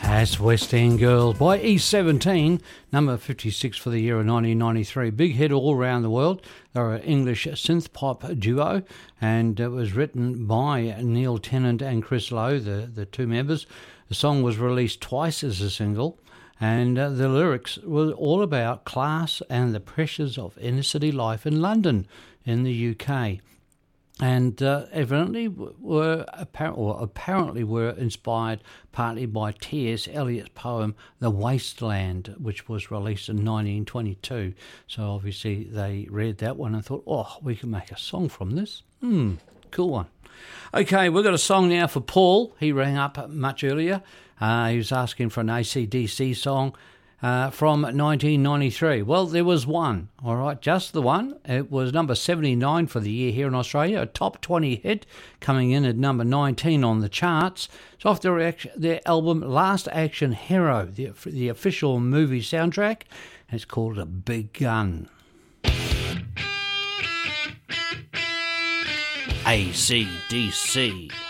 That's West End Girls by E17, number 56 for the year of 1993. Big hit all around the world. They're an English synth pop duo, and it was written by Neil Tennant and Chris Lowe, the two members. The song was released twice as a single, and the lyrics were all about class and the pressures of inner city life in London in the UK. And apparently were inspired partly by T.S. Eliot's poem The Wasteland, which was released in 1922. So obviously they read that one and thought, oh, we can make a song from this. Cool one. Okay, we've got a song now for Paul. He rang up much earlier. He was asking for an AC/DC song from 1993. Well, there was one, all right, just the one. It was number 79 for the year here in Australia, a top 20 hit, coming in at number 19 on the charts. It's off their album Last Action Hero, the official movie soundtrack, and it's called A Big Gun. AC/DC.